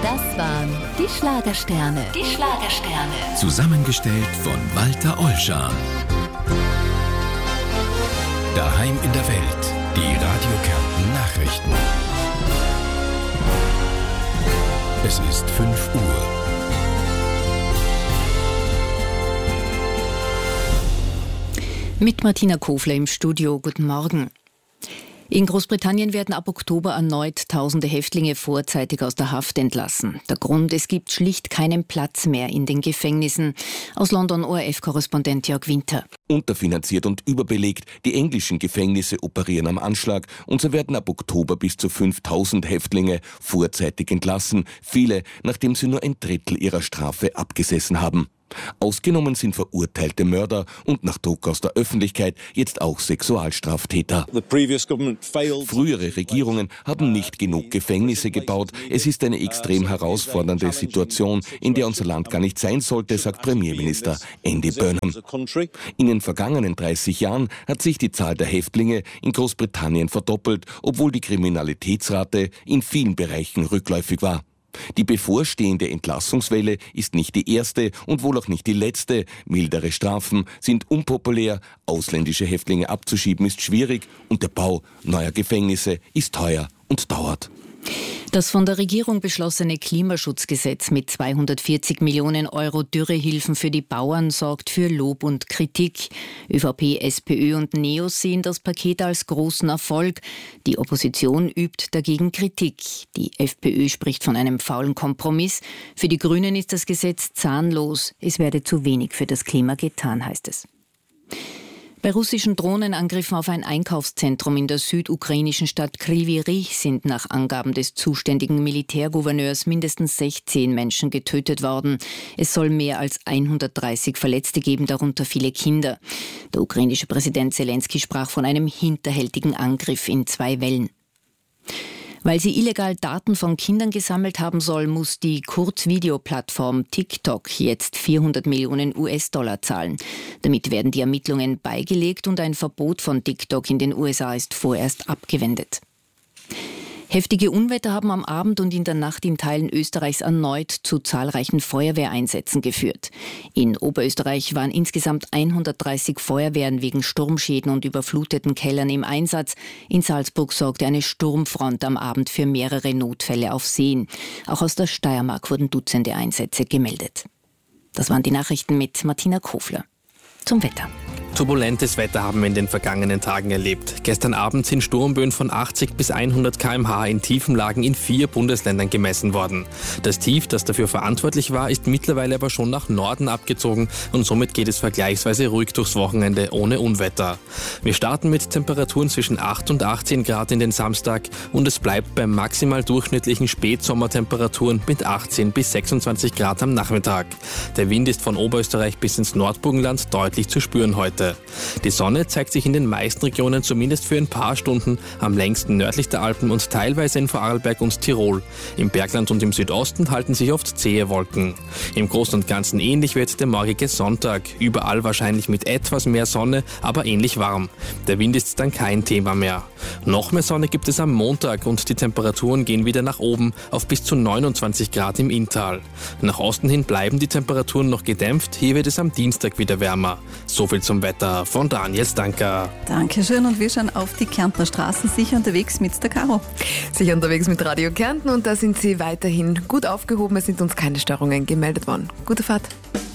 Das waren die Schlagersterne. Die Schlagersterne. Zusammengestellt von Walter Ollschan. Daheim in der Welt. Die Radio Kärnten Nachrichten. Es ist 5 Uhr. Mit Martina Kofler im Studio. Guten Morgen. In Großbritannien werden ab Oktober erneut tausende Häftlinge vorzeitig aus der Haft entlassen. Der Grund: es gibt schlicht keinen Platz mehr in den Gefängnissen. Aus London ORF-Korrespondent Jörg Winter. Unterfinanziert und überbelegt, die englischen Gefängnisse operieren am Anschlag und so werden ab Oktober bis zu 5000 Häftlinge vorzeitig entlassen, viele, nachdem sie nur ein Drittel ihrer Strafe abgesessen haben. Ausgenommen sind verurteilte Mörder und nach Druck aus der Öffentlichkeit jetzt auch Sexualstraftäter. Frühere Regierungen haben nicht genug Gefängnisse gebaut. Es ist eine extrem herausfordernde Situation, in der unser Land gar nicht sein sollte, sagt Premierminister Andy Burnham. In den vergangenen 30 Jahren hat sich die Zahl der Häftlinge in Großbritannien verdoppelt, obwohl die Kriminalitätsrate in vielen Bereichen rückläufig war. Die bevorstehende Entlassungswelle ist nicht die erste und wohl auch nicht die letzte. Mildere Strafen sind unpopulär, ausländische Häftlinge abzuschieben ist schwierig und der Bau neuer Gefängnisse ist teuer und dauert. Das von der Regierung beschlossene Klimaschutzgesetz mit 240 Millionen Euro Dürrehilfen für die Bauern sorgt für Lob und Kritik. ÖVP, SPÖ und NEOS sehen das Paket als großen Erfolg. Die Opposition übt dagegen Kritik. Die FPÖ spricht von einem faulen Kompromiss. Für die Grünen ist das Gesetz zahnlos. Es werde zu wenig für das Klima getan, heißt es. Bei russischen Drohnenangriffen auf ein Einkaufszentrum in der südukrainischen Stadt Kryvyi Rih sind nach Angaben des zuständigen Militärgouverneurs mindestens 16 Menschen getötet worden. Es soll mehr als 130 Verletzte geben, darunter viele Kinder. Der ukrainische Präsident Zelensky sprach von einem hinterhältigen Angriff in 2 Wellen. Weil sie illegal Daten von Kindern gesammelt haben soll, muss die Kurzvideoplattform TikTok jetzt 400 Millionen US-Dollar zahlen. Damit werden die Ermittlungen beigelegt und ein Verbot von TikTok in den USA ist vorerst abgewendet. Heftige Unwetter haben am Abend und in der Nacht in Teilen Österreichs erneut zu zahlreichen Feuerwehreinsätzen geführt. In Oberösterreich waren insgesamt 130 Feuerwehren wegen Sturmschäden und überfluteten Kellern im Einsatz. In Salzburg sorgte eine Sturmfront am Abend für mehrere Notfälle auf Seen. Auch aus der Steiermark wurden Dutzende Einsätze gemeldet. Das waren die Nachrichten mit Martina Kofler. Zum Wetter. Turbulentes Wetter haben wir in den vergangenen Tagen erlebt. Gestern Abend sind Sturmböen von 80 bis 100 km/h in tiefen Lagen in 4 Bundesländern gemessen worden. Das Tief, das dafür verantwortlich war, ist mittlerweile aber schon nach Norden abgezogen und somit geht es vergleichsweise ruhig durchs Wochenende ohne Unwetter. Wir starten mit Temperaturen zwischen 8 und 18 Grad in den Samstag und es bleibt bei maximal durchschnittlichen Spätsommertemperaturen mit 18 bis 26 Grad am Nachmittag. Der Wind ist von Oberösterreich bis ins Nordburgenland deutlich zu spüren heute. Die Sonne zeigt sich in den meisten Regionen zumindest für ein paar Stunden, am längsten nördlich der Alpen und teilweise in Vorarlberg und Tirol. Im Bergland und im Südosten halten sich oft zähe Wolken. Im Großen und Ganzen ähnlich wird der morgige Sonntag. Überall wahrscheinlich mit etwas mehr Sonne, aber ähnlich warm. Der Wind ist dann kein Thema mehr. Noch mehr Sonne gibt es am Montag und die Temperaturen gehen wieder nach oben auf bis zu 29 Grad im Inntal. Nach Osten hin bleiben die Temperaturen noch gedämpft, hier wird es am Dienstag wieder wärmer. Soviel zum Wetter von Daniel Stanker. Dankeschön und wir schauen auf die Kärntner Straßen. Sicher unterwegs mit der Caro. Sicher unterwegs mit Radio Kärnten und da sind Sie weiterhin gut aufgehoben. Es sind uns keine Störungen gemeldet worden. Gute Fahrt.